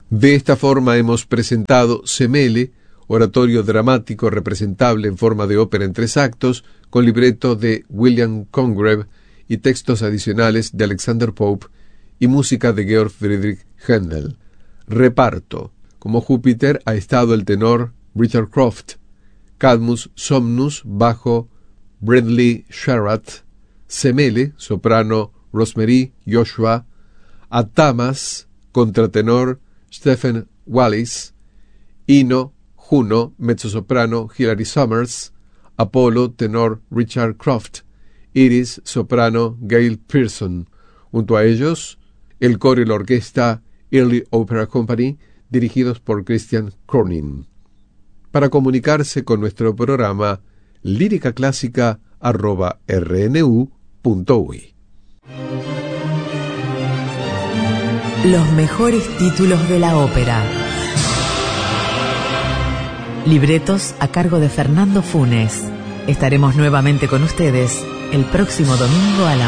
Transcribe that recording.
De esta forma hemos presentado Semele, oratorio dramático representable en forma de ópera en 3 actos, con libreto de William Congreve y textos adicionales de Alexander Pope y música de Georg Friedrich Händel. Reparto. Como Júpiter ha estado el tenor Richard Croft, Cadmus Somnus, bajo Bradley Sherratt, Semele, soprano Rosemary Joshua, Atamas, contratenor Stephen Wallis, Ino, Juno, mezzosoprano Hilary Summers, Apolo, tenor Richard Croft, Iris, soprano Gail Pearson. Junto a ellos, el coro y la orquesta Early Opera Company, dirigidos por Christian Cronin. Para comunicarse con nuestro programa, líricaclásica@rnu.uy. Los mejores títulos de la ópera. Libretos a cargo de Fernando Funes. Estaremos nuevamente con ustedes el próximo domingo a la